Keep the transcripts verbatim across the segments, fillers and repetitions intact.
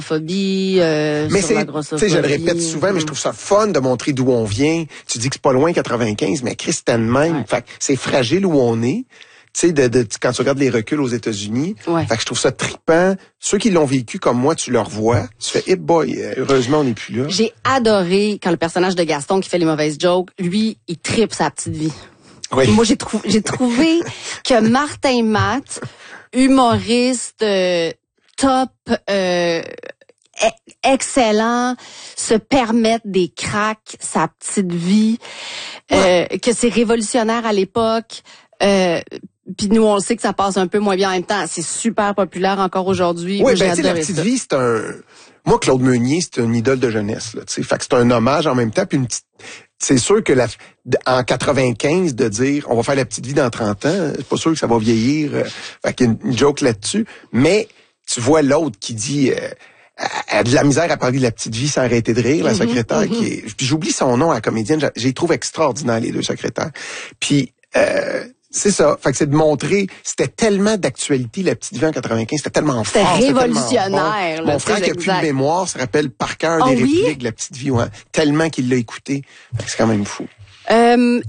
phobie, euh, mais sur la c'est, grossophobie. tu sais, je le répète souvent, mais je trouve ça fun de montrer d'où on vient. Tu dis que c'est pas loin quatre-vingt-quinze, mais Christ, c'est de même. Ouais. Fait que c'est fragile où on est. Tu sais, de, de, quand tu regardes les reculs aux États-Unis. Ouais. Fait que je trouve ça trippant. Ceux qui l'ont vécu comme moi, tu leur vois. Tu fais, hey boy, heureusement, on n'est plus là. J'ai adoré quand le personnage de Gaston qui fait les mauvaises jokes, lui, il tripe sa petite vie. Oui. Moi, j'ai, trou- j'ai trouvé que Martin Matt, humoriste euh, top, euh, e- excellent, se permettre des cracks, sa petite vie, ouais. euh, que c'est révolutionnaire à l'époque. Euh, Puis nous, on le sait que ça passe un peu moins bien en même temps. C'est super populaire encore aujourd'hui. Oui, Moi, ben, tu sais, la petite ça. vie, c'est un... Moi, Claude Meunier, c'est une idole de jeunesse, là, tu sais. Fait que c'est un hommage en même temps, puis une petite... C'est sûr que la... en quatre-vingt-quinze, de dire, on va faire la petite vie dans trente ans, c'est pas sûr que ça va vieillir. Euh... Fait qu'il y a une joke là-dessus. Mais tu vois l'autre qui dit... Euh... Elle a de la misère à parler de la petite vie sans arrêter de rire, la secrétaire, mm-hmm. qui est... Puis j'oublie son nom à la comédienne, je les trouve extraordinaires, les deux secrétaires. Puis... Euh... C'est ça. Fait que c'est de montrer, c'était tellement d'actualité, la petite vie en quatre-vingt-quinze, c'était tellement c'était fort. révolutionnaire. C'était bon. Là, mon frère qui a plus de mémoire se rappelle par cœur oh, des oui? répliques de la petite vie, ouais, tellement qu'il l'a écouté. Fait que c'est quand même fou. Euh,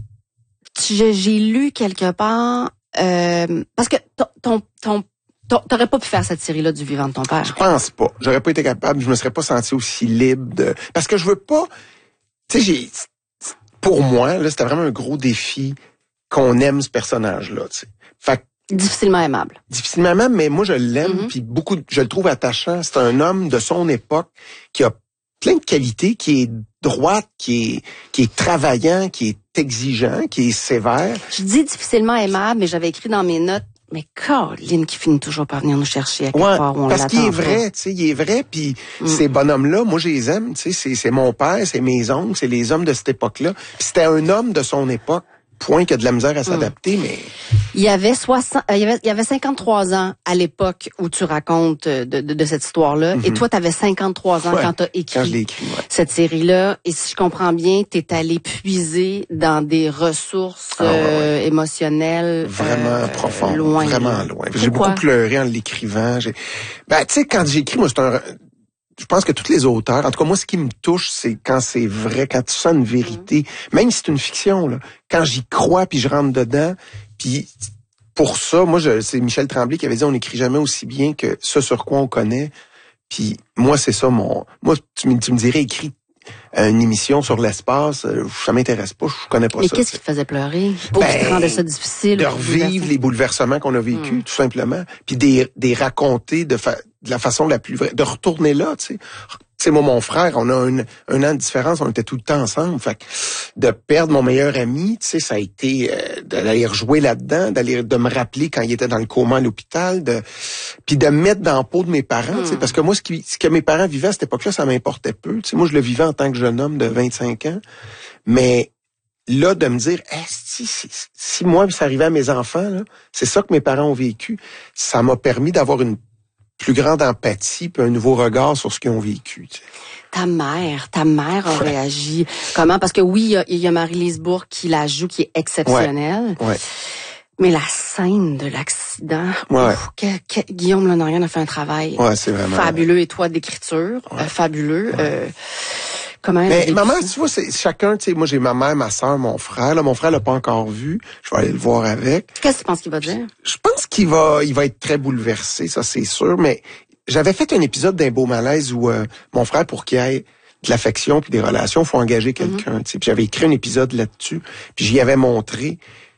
j'ai, j'ai lu quelque part, euh, parce que ton, ton, ton, t'aurais pas pu faire cette série-là du vivant de ton père. Je pense pas. J'aurais pas été capable, je me serais pas senti aussi libre de, parce que je veux pas, tu sais, j'ai, pour moi, là, c'était vraiment un gros défi qu'on aime ce personnage-là, tu sais. Fait que, difficilement aimable. Difficilement aimable, mais moi je l'aime, mm-hmm. puis beaucoup, je le trouve attachant. C'est un homme de son époque qui a plein de qualités, qui est droite, qui est qui est travaillant, qui est exigeant, qui est sévère. Je dis difficilement aimable, mais j'avais écrit dans mes notes, mais Caroline qui finit toujours par venir nous chercher à quelque ouais, part où on parce l'attend qu'il est pas. vrai, tu sais, il est vrai, puis mm. ces bonhommes-là, moi je les aime, tu sais, c'est, c'est mon père, c'est mes oncles, c'est les hommes de cette époque-là. Puis c'était un homme de son époque. Point qu'il y a de la misère à s'adapter, mmh. mais... Il y avait soixante, il y avait, il y avait cinquante-trois ans à l'époque où tu racontes de, de, de cette histoire-là. Mm-hmm. Et toi, tu avais cinquante-trois ans ouais, quand tu as écrit, quand je l'ai écrit ouais. cette série-là. Et si je comprends bien, tu es allé puiser dans des ressources ah, ouais, euh, ouais. émotionnelles. Vraiment euh, profondes. Loin. Vraiment loin. Pourquoi? J'ai beaucoup pleuré en l'écrivant. J'ai... Ben, tu sais, quand j'écris, moi, c'est un... Je pense que tous les auteurs, en tout cas moi, ce qui me touche, c'est quand c'est vrai, quand tu sens une vérité, mmh. même si c'est une fiction, là, quand j'y crois puis je rentre dedans, puis pour ça, moi, je, c'est Michel Tremblay qui avait dit on n'écrit jamais aussi bien que ce sur quoi on connaît. Puis moi, c'est ça mon, moi, tu me, tu me dirais écris une émission sur l'espace, ça m'intéresse pas, je connais pas Mais ça. Mais qu'est-ce qui te faisait pleurer? Ou ben, qui te rendait ça difficile? De revivre les bouleversements qu'on a vécus, mmh. tout simplement, puis des, des raconter de fa- de la façon la plus vraie, de retourner là, tu sais. Tu sais, moi, mon frère, on a un, un an de différence, on était tout le temps ensemble. Fait que de perdre mon meilleur ami, tu sais, ça a été euh, d'aller rejouer là-dedans, d'aller de me rappeler quand il était dans le coma à l'hôpital, de puis de me mettre dans la peau de mes parents, mm. tu sais, parce que moi, ce, qui, ce que mes parents vivaient à cette époque-là, ça m'importait peu. Tu sais, moi, je le vivais en tant que jeune homme de vingt-cinq ans, mais là, de me dire, hey, si, si, si moi, ça arrivait à mes enfants, là, c'est ça que mes parents ont vécu, ça m'a permis d'avoir une plus grande empathie puis un nouveau regard sur ce qu'ils ont vécu. Tu sais. Ta mère, ta mère a ouais. réagi comment? Parce que oui, il y a, il y a Marie-Lise Bourque qui la joue, qui est exceptionnelle. Ouais. Ouais. Mais la scène de l'accident, ouais. ouf, que, que, Guillaume Lonarienne a fait un travail ouais, c'est vraiment fabuleux. Et toi, d'écriture, ouais. euh, fabuleux. Ouais. Euh, Comment mais ma mère, tu vois, c'est chacun, tu sais, moi j'ai ma mère, ma soeur, mon frère. Là, mon frère l'a pas encore vu. Je vais aller le voir avec. Qu'est-ce que tu penses qu'il va dire? Je pense qu'il va, il va être très bouleversé, ça c'est sûr. Mais j'avais fait un épisode d'un beau malaise où euh, mon frère, pour qu'il ait de l'affection puis des relations, faut engager quelqu'un. Mm-hmm. Tu sais, puis j'avais écrit un épisode là-dessus. Puis j'y avais montré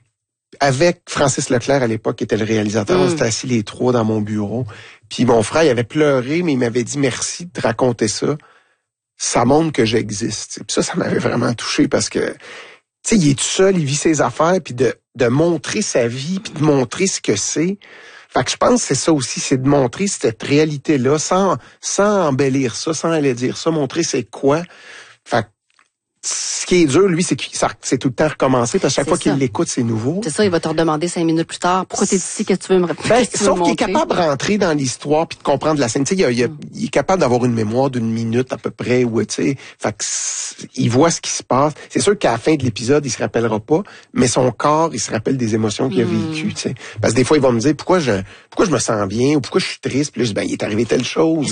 avec Francis Leclerc à l'époque, qui était le réalisateur. Mm. On s'était assis les trois dans mon bureau. Puis mon frère, il avait pleuré, mais il m'avait dit merci de raconter ça. Ça montre que j'existe. Puis ça, ça m'avait vraiment touché parce que, tu sais, il est tout seul, il vit ses affaires, puis de, de montrer sa vie, puis de montrer ce que c'est. Fait que je pense que c'est ça aussi, c'est de montrer cette réalité-là, sans, sans embellir ça, sans aller dire ça, montrer c'est quoi. Fait que ce qui est dur, lui, c'est que ça, c'est tout le temps recommencer, parce que chaque c'est fois ça. Qu'il l'écoute, c'est nouveau. C'est ça, il va te redemander cinq minutes plus tard. Pourquoi t'es ici, qu'est-ce que tu veux me répéter? Ben, sauf qu'il est capable de rentrer dans l'histoire puis de comprendre la scène. Tu sais, il, il, il est capable d'avoir une mémoire d'une minute à peu près, où, tu sais, fait que il voit ce qui se passe. C'est sûr qu'à la fin de l'épisode, il se rappellera pas, mais son corps, il se rappelle des émotions qu'il a vécues, tu sais. Parce que des fois, il va me dire, pourquoi je, pourquoi je me sens bien, ou pourquoi je suis triste, puis là, ben, il est arrivé telle chose.